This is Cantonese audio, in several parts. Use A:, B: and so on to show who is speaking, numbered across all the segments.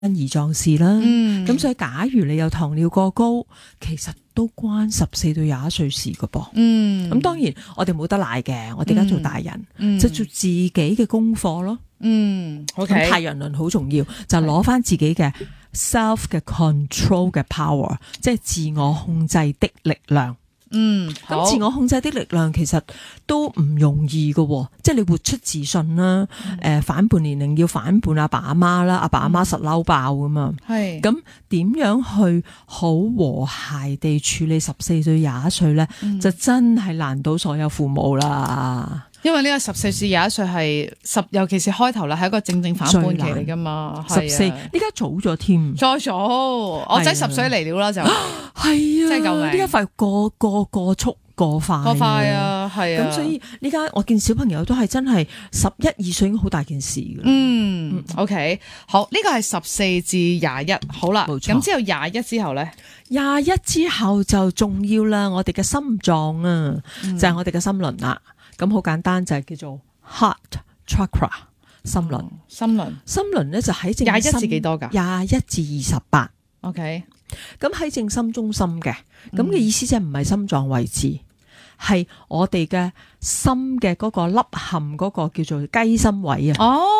A: 胰臟事啦。咁所以假如你有糖尿過高，其實都關14到21歲事㗎噃。咁當然我哋冇得賴嘅，我哋而家做大人，就做自己嘅功課咯。咁太陽輪好重要，就攞翻自己嘅 self 嘅 control 嘅 power， 即係自我控制的力量。咁自我控制的力量其實都唔容易㗎，即係你活出自信啦。反叛年齡要反叛阿爸阿媽啦，阿爸阿媽實嬲爆㗎嘛。咁點樣去好和諧地處理14到21歲咧？就真係難倒所有父母啦。
B: 因為呢個14至21歲係尤其是開頭啦，係一個正反叛期嚟噶嘛。
A: 14呢家早咗添，
B: 再早，我仔10歲嚟了啦就。
A: 係啊，
B: 真係救命！
A: 呢家快過速過快
B: 啊，係啊。
A: 咁所以呢家我見小朋友都係真係11、12歲已經好大件事㗎。
B: OK， 好，呢個係14至21，好啦。咁之後21之後咧
A: ，21之後就重要啦，我哋嘅心臟啊，就係我哋嘅心輪啦。咁好簡單，就係叫做 Heart Chakra 心輪。心輪咧就喺正
B: 21至幾多㗎
A: ？21至28。
B: OK。
A: 咁喺正心中心嘅，咁嘅意思即係唔係心臟位置，係我哋嘅心嘅嗰個凹陷嗰個叫做雞心位啊。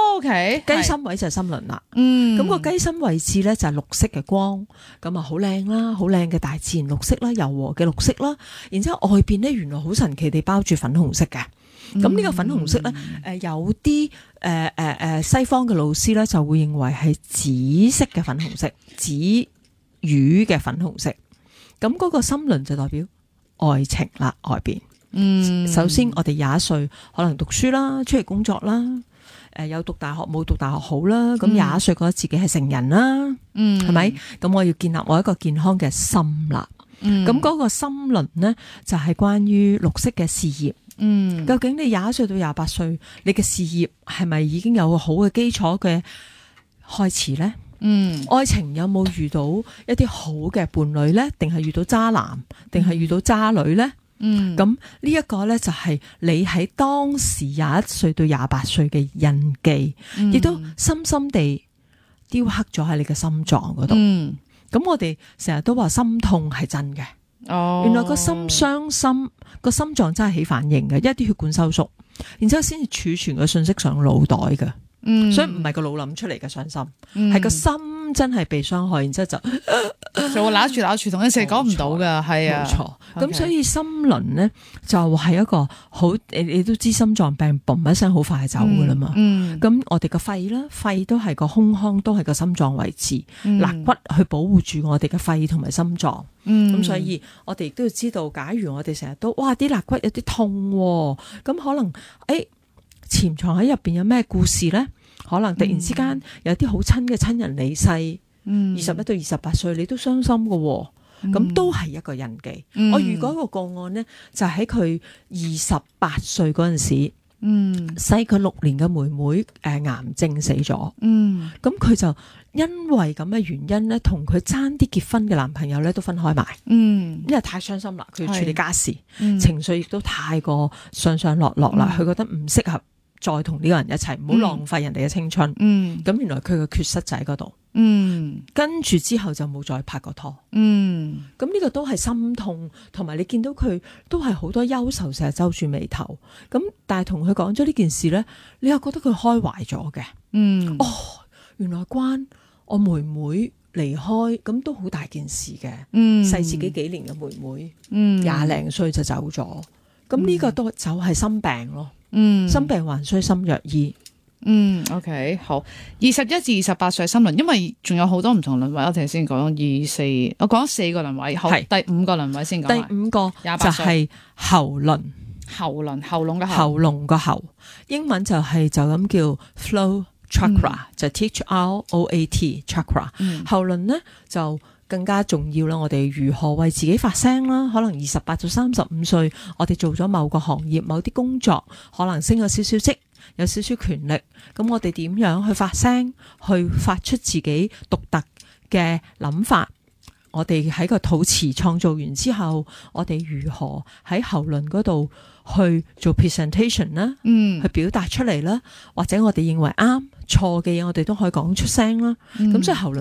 B: OK，
A: 雞心位就係心輪啦。咁個雞心位置咧就係綠色嘅光，咁啊好靚啦，好靚嘅大自然綠色啦，柔和嘅綠色啦。然之後外邊咧原來好神奇地包住粉紅色嘅。咁呢個粉紅色咧，有啲西方嘅老師咧就會認為係紫色嘅粉紅色，紫魚嘅粉紅色。咁嗰個心輪就代表愛情啦，外邊。首先我哋21歲可能讀書啦，出嚟工作啦，有讀大學冇讀大學好啦。咁21歲覺得自己係成人啦，係咪？咁我要建立我一個健康嘅心啦。咁嗰個心輪呢，就係關於綠色嘅事業。究竟你21歲到28歲，你嘅事業係咪已經有個好嘅基礎嘅開始呢？愛情有冇遇到一啲好嘅伴侶呢？定係遇到渣男，定係遇到渣女呢？咁呢一個呢，就係你喺當時21歲到28歲嘅印記，亦都深深地雕刻咗喺你嘅心臟嗰度。咁我哋成日都話心痛係真嘅。原來個心傷心，個心臟真係起反應嘅，一啲血管收縮，然之後先至儲存個信息上腦袋嘅。所以唔係個腦諗出嚟嘅傷心，係個心真係被傷害，然之後就
B: 會揦住同一時講唔到噶，係啊，
A: 冇錯。咁所以心輪呢，就係一個好，你都知心臟病嘣一聲好快就走噶啦嘛。咁我哋個肺啦，肺都係個胸腔，都係個心臟位置，肋骨去保護住我哋嘅肺同埋心臟。咁所以我哋亦都要知道，假如我哋成日都哇啲肋骨有啲痛，咁可能潛藏喺入邊有咩故事呢？可能突然之間有啲好親嘅親人離世，21到28歲你都傷心嘅，咁都係一個印記。我遇過一個個案呢，就喺佢28歲嗰陣時，細佢6年嘅妹妹癌症死咗，咁佢就因為咁嘅原因呢，同佢爭啲結婚嘅男朋友呢都分開埋，因為太傷心啦，佢要處理家事，情緒亦都太過上上落落啦，佢覺得唔適合再同呢個人一齊，唔好浪費人哋嘅青春。咁原來佢嘅缺失就喺嗰度。跟住之後就冇再拍過拖。咁呢個都係心痛，同埋你見到佢都係好多憂愁，成日皺住眉頭。咁但係同佢講咗呢件事呢，你又覺得佢開懷咗嘅。原來關我妹妹離開，咁都好大件事嘅。細自己幾年嘅妹妹，20零歲就走咗。咁呢個都就係心病咯。心病還需心藥醫。
B: OK， 好。21至28歲心輪，因為仲有好多唔同輪位，我哋先講24，我講4個輪位，好，第5個輪位先講。
A: 第5個就係喉輪，
B: 喉嚨嘅
A: 喉嚨個喉，英文就咁叫 Throat Chakra，就 THROAT Chakra。喉輪呢就更加重要啦，我哋如何為自己發聲啦？可能28到35歲，我哋做咗某個行業、某啲工作，可能升咗少少職，有少少權力，咁我哋點樣去發聲，去發出自己獨特嘅諗法？我哋喺個肚臍創造完之後，我哋如何喺喉輪嗰度去做 presentation 啦，去表達出嚟啦，或者我哋認為啱錯嘅嘢，我哋都可以講出聲啦。咁所以喉輪